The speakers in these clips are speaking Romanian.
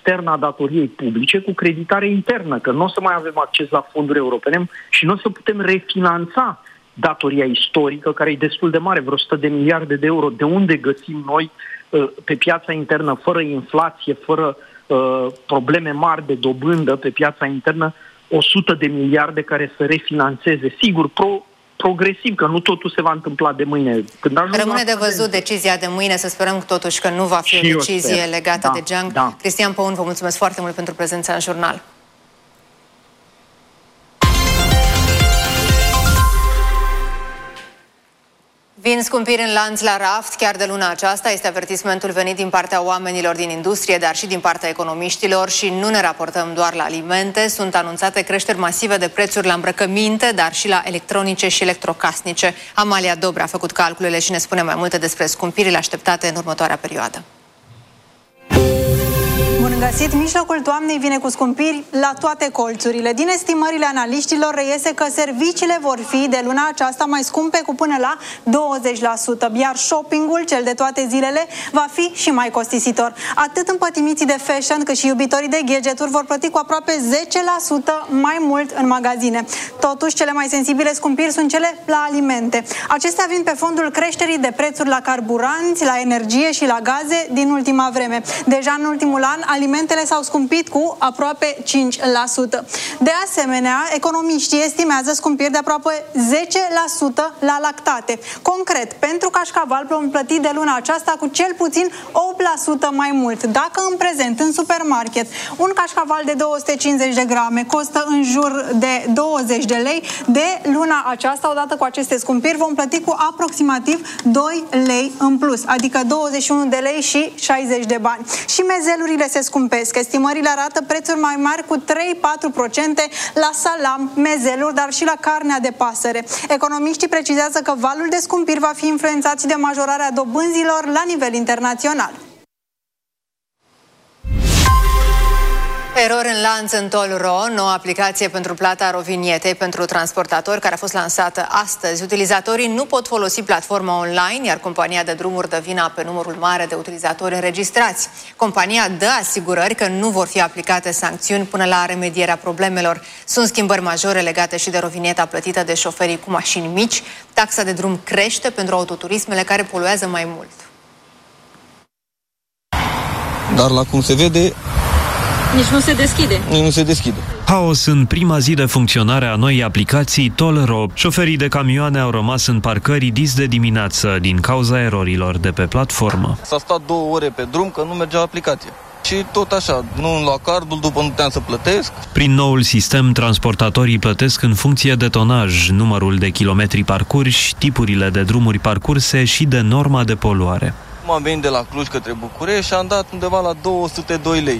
externă a datoriei publice cu creditare internă, că nu o să mai avem acces la fonduri europene și nu o să putem refinanța datoria istorică, care e destul de mare, vreo 100 de miliarde de euro. De unde găsim noi pe piața internă, fără inflație, fără probleme mari de dobândă pe piața internă, 100 de miliarde care să refinanțeze? Sigur, progresiv, că nu totul se va întâmpla de mâine. Rămâne de văzut decizia de mâine, să sperăm totuși că nu va fi o decizie legată de Geank. Da. Cristian Păun, vă mulțumesc foarte mult pentru prezența în jurnal. Vin scumpiri în lanț la raft chiar de luna aceasta, este avertismentul venit din partea oamenilor din industrie, dar și din partea economiștilor, și nu ne raportăm doar la alimente. Sunt anunțate creșteri masive de prețuri la îmbrăcăminte, dar și la electronice și electrocasnice. Amalia Dobre a făcut calculele și ne spune mai multe despre scumpirile așteptate în următoarea perioadă. Bun găsit! Mijlocul toamnei vine cu scumpiri la toate colțurile. Din estimările analiștilor reiese că serviciile vor fi de luna aceasta mai scumpe cu până la 20%, iar shoppingul, cel de toate zilele, va fi și mai costisitor. Atât împătimiții de fashion cât și iubitorii de gadgeturi vor plăti cu aproape 10% mai mult în magazine. Totuși, cele mai sensibile scumpiri sunt cele la alimente. Acestea vin pe fondul creșterii de prețuri la carburanți, la energie și la gaze din ultima vreme. Deja în ultimul an, alimentele s-au scumpit cu aproape 5%. De asemenea, economiștii estimează scumpiri de aproape 10% la lactate. Concret, pentru cașcaval vom plăti de luna aceasta cu cel puțin 8% mai mult. Dacă în prezent, în supermarket, un cașcaval de 250 de grame costă în jur de 20 de lei, de luna aceasta, odată cu aceste scumpiri, vom plăti cu aproximativ 2 lei în plus, adică 21 de lei și 60 de bani. Și mezelurile se scumpesc. Estimările arată prețuri mai mari cu 3-4% la salam, mezeluri, dar și la carnea de pasăre. Economiștii precizează că valul de scumpiri va fi influențat și de majorarea dobânzilor la nivel internațional. Erori în lanț în Toll.ro, noua aplicație pentru plata rovinietei pentru transportatori care a fost lansată astăzi. Utilizatorii nu pot folosi platforma online, iar compania de drumuri dă vina pe numărul mare de utilizatori înregistrați. Compania dă asigurări că nu vor fi aplicate sancțiuni până la remedierea problemelor. Sunt schimbări majore legate și de rovinieta plătită de șoferii cu mașini mici. Taxa de drum crește pentru autoturismele care poluează mai mult. Dar la cum se vede, nici nu se deschide. Nu se deschide. Haos în prima zi de funcționare a noii aplicații Toll.ro. Șoferii de camioane au rămas în parcări dis de dimineață din cauza erorilor de pe platformă. S-a stat 2 ore pe drum că nu mergea aplicația. Și tot așa, nu îmi lua cardul, după nu puteam să plătesc. Prin noul sistem, transportatorii plătesc în funcție de tonaj, numărul de kilometri parcurși, tipurile de drumuri parcurse și de norma de poluare. Am venit de la Cluj către București și am dat undeva la 202 lei.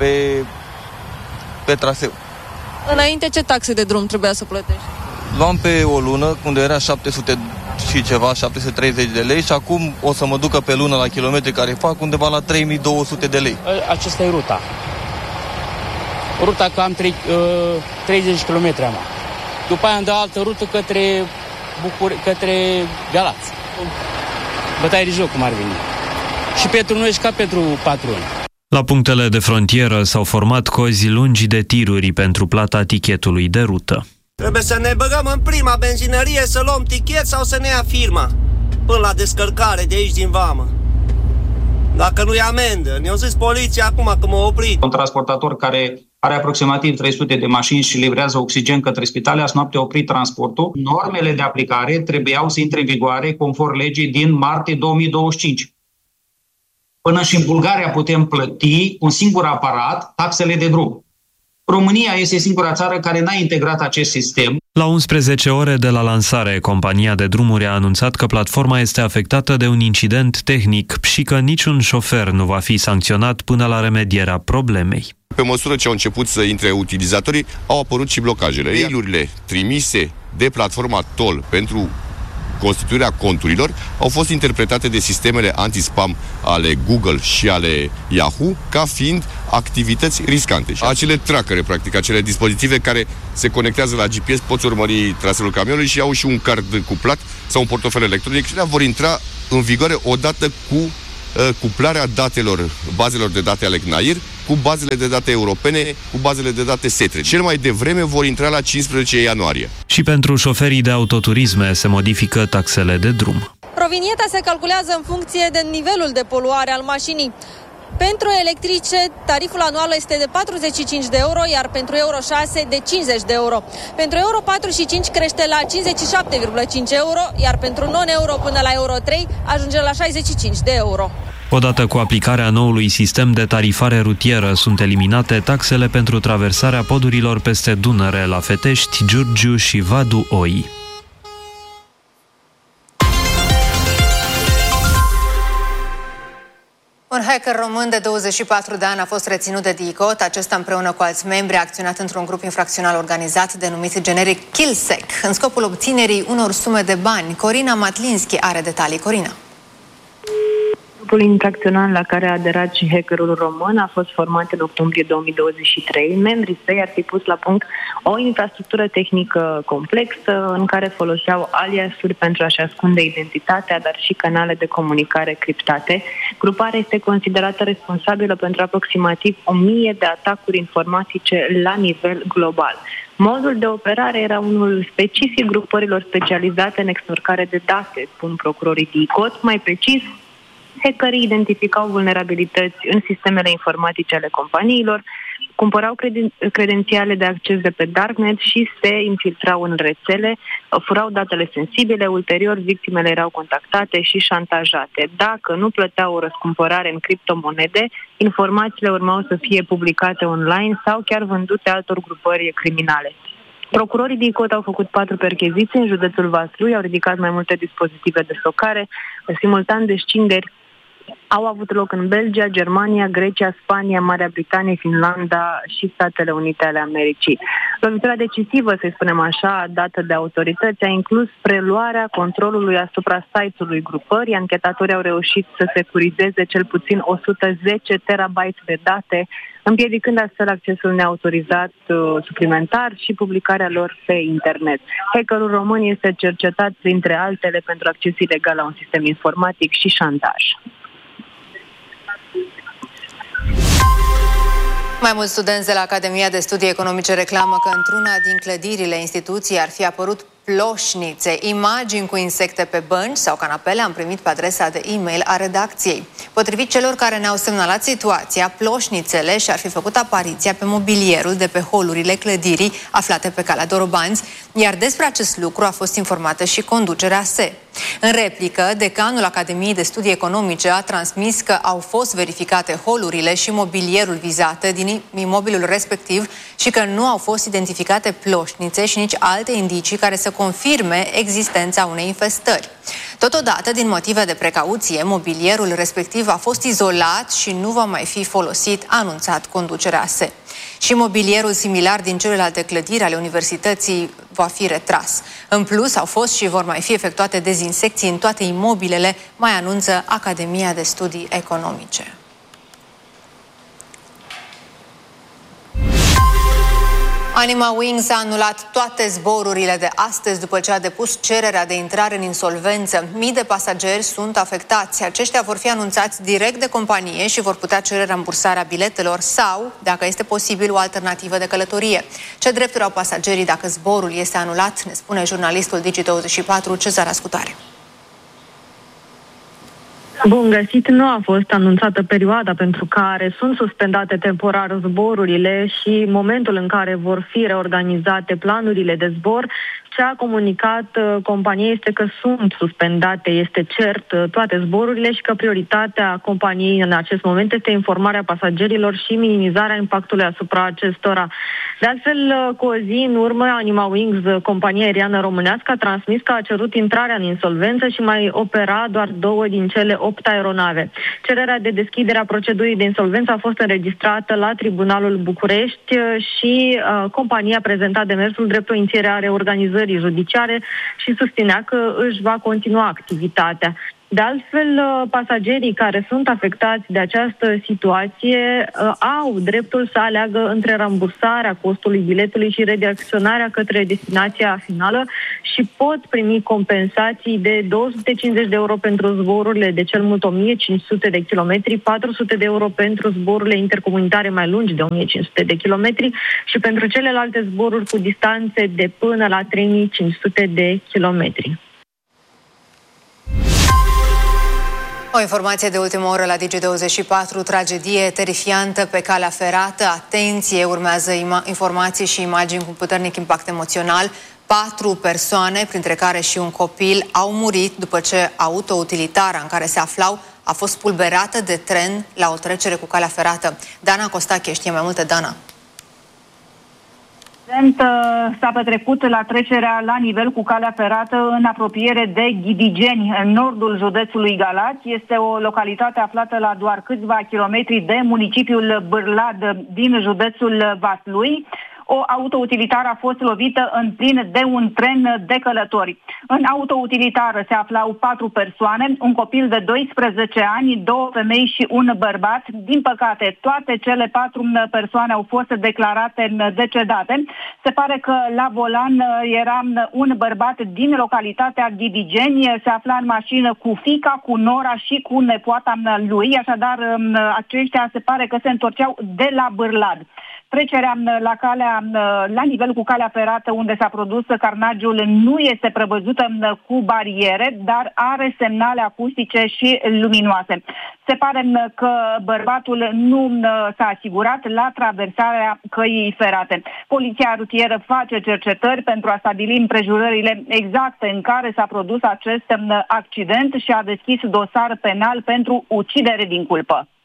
Pe traseu. Înainte ce taxe de drum trebuia să plătești? Luam pe o lună, unde era 700 și ceva, 730 de lei și acum o să mă ducă pe lună la kilometri care fac undeva la 3200 de lei. Aceasta e ruta. Ruta cam 30 km am. După aia am dat altă rută către Galați. Bătaie de joc, cum ar veni. Și pentru noi și ca pentru patroni. La punctele de frontieră s-au format cozi lungi de tiruri pentru plata tichetului de rută. Trebuie să ne băgăm în prima benzinărie să luăm tichet sau să ne ia firma, până la descărcare de aici din vamă. Dacă nu e amendă, ne-au zis poliția acum că m-a oprit. Un transportator care are aproximativ 300 de mașini și livrează oxigen către spitale, azi noapte a oprit transportul. Normele de aplicare trebuiau să intre în vigoare conform legii din martie 2025. Până și în Bulgaria putem plăti un singur aparat taxele de drum. România este singura țară care n-a integrat acest sistem. La 11 ore de la lansare, compania de drumuri a anunțat că platforma este afectată de un incident tehnic și că niciun șofer nu va fi sancționat până la remedierea problemei. Pe măsură ce au început să intre utilizatorii, au apărut și blocajele. Mail-urile trimise de platforma Toll pentru constituirea conturilor au fost interpretate de sistemele anti-spam ale Google și ale Yahoo ca fiind activități riscante. Acele trackere, practic, acele dispozitive care se conectează la GPS, poți urmări traseul camionului și au și un card cuplat sau un portofel electronic și vor intra în vigoare odată cu cuplarea datelor, bazelor de date ale CNAIR cu bazele de date europene, cu bazele de date SETRE. Cel mai devreme vor intra la 15 ianuarie. Și pentru șoferii de autoturisme se modifică taxele de drum. Rovinieta se calculează în funcție de nivelul de poluare al mașinii. Pentru electrice, tariful anual este de 45 de euro, iar pentru Euro 6 de 50 de euro. Pentru Euro 4 și 5 crește la 57,5 euro, iar pentru non-euro până la Euro 3 ajunge la 65 de euro. Odată cu aplicarea noului sistem de tarifare rutieră, sunt eliminate taxele pentru traversarea podurilor peste Dunăre la Fetești, Giurgiu și Vadu Oi. Un hacker român de 24 de ani a fost reținut de DICOT. Acesta împreună cu alți membri a acționat într-un grup infracțional organizat denumit generic Killsec, în scopul obținerii unor sume de bani. Corina Matlinski are detalii. Corina. Grupul infracțional la care a aderat și hackerul român a fost format în octombrie 2023. Membrii săi ar fi pus la punct o infrastructură tehnică complexă în care foloseau aliasuri pentru a-și ascunde identitatea, dar și canale de comunicare criptate. Gruparea este considerată responsabilă pentru aproximativ 1000 de atacuri informatice la nivel global. Modul de operare era unul specific grupărilor specializate în extorcare de date, spun procurorii DICOT. Mai precis, hackerii identificau vulnerabilități în sistemele informatice ale companiilor, cumpărau credențiale de acces de pe Darknet și se infiltrau în rețele, furau datele sensibile, ulterior victimele erau contactate și șantajate. Dacă nu plăteau o răscumpărare în criptomonede, informațiile urmau să fie publicate online sau chiar vândute altor grupări criminale. Procurorii DICOT au făcut 4 percheziții în județul Vaslui, au ridicat mai multe dispozitive de stocare, simultan descinderi au avut loc în Belgia, Germania, Grecia, Spania, Marea Britanie, Finlanda și Statele Unite ale Americii. Lovitura decisivă, să spunem așa, dată de autorități, a inclus preluarea controlului asupra site-ului grupării. Anchetatorii au reușit să securizeze cel puțin 110 terabyte de date, împiedicând astfel accesul neautorizat suplimentar și publicarea lor pe internet. Hackerul român este cercetat, printre altele, pentru acces ilegal la un sistem informatic și șantaj. Mai mulți studenți de la Academia de Studii Economice reclamă că într-una din clădirile instituției ar fi apărut ploșnițe, imagini cu insecte pe bănci sau canapele am primit pe adresa de e-mail a redacției. Potrivit celor care ne-au semnalat situația, ploșnițele și-ar fi făcut apariția pe mobilierul de pe holurile clădirii aflate pe calea Dorobanți, iar despre acest lucru a fost informată și conducerea SE. În replică, decanul Academiei de Studii Economice a transmis că au fost verificate holurile și mobilierul vizate din imobilul respectiv și că nu au fost identificate ploșnițe și nici alte indicii care să confirme existența unei infestări. Totodată, din motive de precauție, mobilierul respectiv a fost izolat și nu va mai fi folosit, a anunțat conducerea SE. Și mobilierul similar din celelalte clădiri ale universității va fi retras. În plus, au fost și vor mai fi efectuate dezinsecții în toate imobilele, mai anunță Academia de Studii Economice. Anima Wings a anulat toate zborurile de astăzi după ce a depus cererea de intrare în insolvență. Mii de pasageri sunt afectați. Aceștia vor fi anunțați direct de companie și vor putea cere rambursarea biletelor sau, dacă este posibil, o alternativă de călătorie. Ce drepturi au pasagerii dacă zborul este anulat, ne spune jurnalistul Digi24 Cezar Ascutare. Bun găsit, nu a fost anunțată perioada pentru care sunt suspendate temporar zborurile și momentul în care vor fi reorganizate planurile de zbor. Ce a comunicat compania este că sunt suspendate, este cert, toate zborurile și că prioritatea companiei în acest moment este informarea pasagerilor și minimizarea impactului asupra acestora. De altfel, cu o zi în urmă, Anima Wings, compania aeriană românească, a transmis că a cerut intrarea în insolvență și mai opera doar 2 din cele 8 aeronave. Cererea de deschidere a procedurii de insolvență a fost înregistrată la Tribunalul București și compania a prezentat demersul drept o inițiere a reorganizării judiciare și susținea că își va continua activitatea. De altfel, pasagerii care sunt afectați de această situație au dreptul să aleagă între rambursarea costului biletului și redirecționarea către destinația finală și pot primi compensații de 250 de euro pentru zborurile de cel mult 1500 de kilometri, 400 de euro pentru zborurile intercomunitare mai lungi de 1500 de kilometri și pentru celelalte zboruri cu distanțe de până la 3500 de kilometri. O informație de ultimă oră la Digi24, tragedie terifiantă pe calea ferată. Atenție, urmează informații și imagini cu puternic impact emoțional. 4 persoane, printre care și un copil, au murit după ce autoutilitara în care se aflau a fost spulberată de tren la o trecere cu calea ferată. Dana Costache știe mai multe. Dana. S-a petrecut la trecerea la nivel cu calea ferată în apropiere de Ghidigeni, în nordul județului Galați. Este o localitate aflată la doar câțiva kilometri de municipiul Bârlad din județul Vaslui. O autoutilitară a fost lovită în plin de un tren de călători. În autoutilitară se aflau 4 persoane, un copil de 12 ani, 2 femei și un bărbat. Din păcate, toate cele 4 persoane au fost declarate decedate. Se pare că la volan era un bărbat din localitatea Ghidigeni, se afla în mașină cu fiica, cu nora și cu nepoata lui, așadar aceștia se pare că se întorceau de la Bârlad. Trecerea la nivel cu calea ferată unde s-a produs carnagiul nu este prevăzută cu bariere, dar are semnale acustice și luminoase. Se pare că bărbatul nu s-a asigurat la traversarea căii ferate. Poliția rutieră face cercetări pentru a stabili împrejurările exacte în care s-a produs acest accident și a deschis dosar penal pentru ucidere din culpă.